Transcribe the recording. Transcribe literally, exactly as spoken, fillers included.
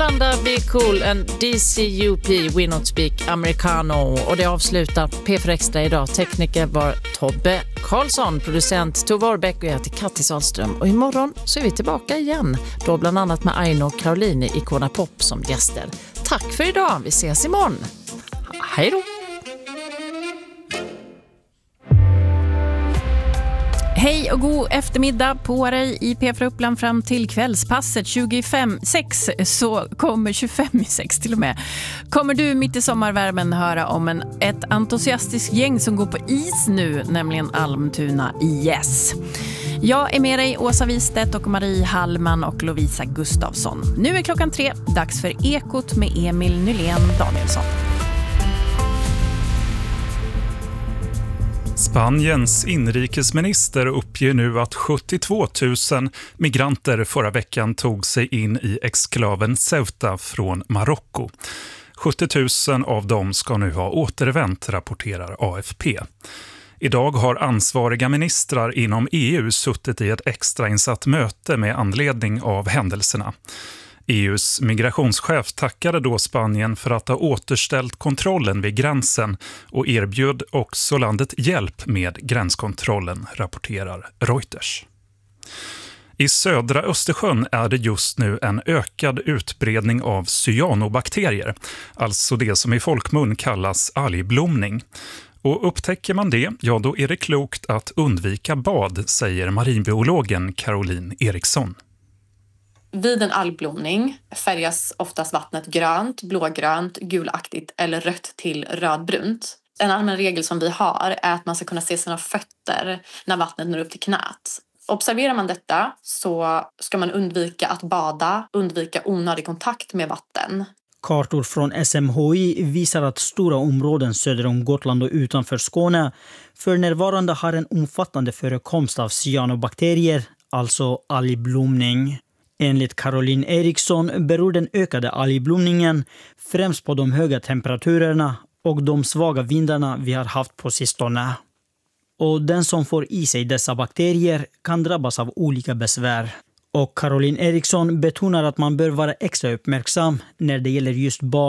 Yolanda Be Cool and D C U P We Not Speak Americano. Och det avslutar P fyra Extra idag. Tekniker var Tobbe Karlsson, producent Tove Orbeck och jag heter Kattis Ahlström. Och imorgon så är vi tillbaka igen. Då bland annat med Aino och Caroline i Icona Pop som gäster. Tack för idag, vi ses imorgon. Hej då! Hej och god eftermiddag på dig i P fyra Uppland fram till kvällspasset tjugofem sex, så kommer tjugofem sex till och med. Kommer du mitt i sommarvärmen höra om en, ett entusiastiskt gäng som går på is nu, nämligen Almtuna I S. Jag är med dig, Åsa Wistedt och Marie Hallman och Lovisa Gustafsson. Nu är klockan tre, dags för Ekot med Emil Nylén Danielsson. Spaniens inrikesminister uppger nu att sjuttiotvå tusen migranter förra veckan tog sig in i exklaven Ceuta från Marocko. sjuttio tusen av dem ska nu ha återvänt, rapporterar A F P. Idag har ansvariga ministrar inom E U suttit i ett extrainsatt möte med anledning av händelserna. E U:s migrationschef tackade då Spanien för att ha återställt kontrollen vid gränsen och erbjöd också landet hjälp med gränskontrollen, rapporterar Reuters. I södra Östersjön är det just nu en ökad utbredning av cyanobakterier, alltså det som i folkmun kallas algblomning. Och upptäcker man det, ja då är det klokt att undvika bad, säger marinbiologen Caroline Eriksson. Vid en algblomning färgas oftast vattnet grönt, blågrönt, gulaktigt eller rött till rödbrunt. En allmän regel som vi har är att man ska kunna se sina fötter när vattnet når upp till knät. Observerar man detta så ska man undvika att bada, undvika onödig kontakt med vatten. Kartor från S M H I visar att stora områden söder om Gotland och utanför Skåne för närvarande har en omfattande förekomst av cyanobakterier, alltså algblomning. Enligt Caroline Eriksson beror den ökade algblomningen främst på de höga temperaturerna och de svaga vindarna vi har haft på sistone. Och den som får i sig dessa bakterier kan drabbas av olika besvär. Och Caroline Eriksson betonar att man bör vara extra uppmärksam när det gäller just barn